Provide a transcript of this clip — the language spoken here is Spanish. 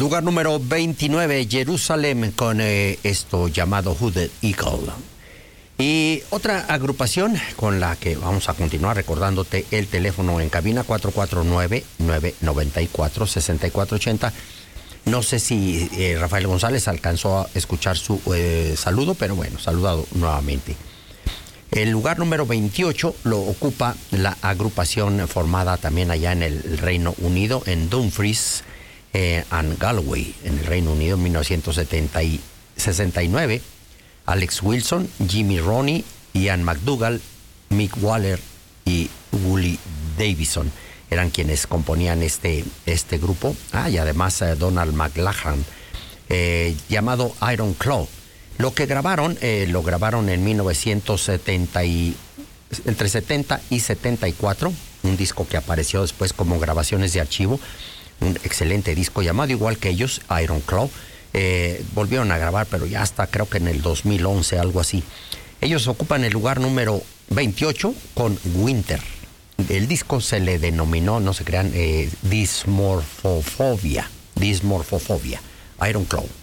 Lugar número 29, Jerusalem, con esto llamado Hooded Eagle. Y otra agrupación con la que vamos a continuar recordándote el teléfono en cabina, 449-994-6480. No sé si Rafael González alcanzó a escuchar su saludo, pero bueno, saludado nuevamente. El lugar número 28 lo ocupa la agrupación formada también allá en el Reino Unido, en Dumfries and Galway, en el Reino Unido, en 1969. Alex Wilson, Jimmy Roney, Ian McDougall, Mick Waller y Wooly Davison eran quienes componían este grupo. Y además Donald McLachlan, llamado Iron Claw. Lo que grabaron, lo grabaron en 1970 entre 70 y 74, un disco que apareció después como grabaciones de archivo, un excelente disco llamado igual que ellos, Iron Claw. Volvieron a grabar, pero ya hasta creo que en el 2011, algo así. Ellos ocupan el lugar número 28 con Winter. El disco se le denominó, no se crean, Dysmorphophobia. Iron Claw.